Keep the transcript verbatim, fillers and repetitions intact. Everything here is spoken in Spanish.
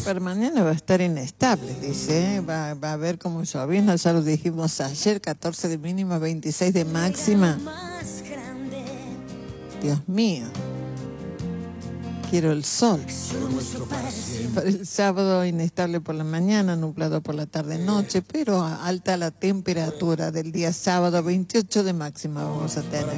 Para mañana va a estar inestable, dice, ¿eh? va, va a haber como llovizna, ya lo dijimos ayer, catorce de mínima, veintiséis de máxima. Dios mío. Quiero el sol. Para el sábado inestable por la mañana, nublado por la tarde-noche, pero alta la temperatura del día sábado, veintiocho de máxima vamos a tener.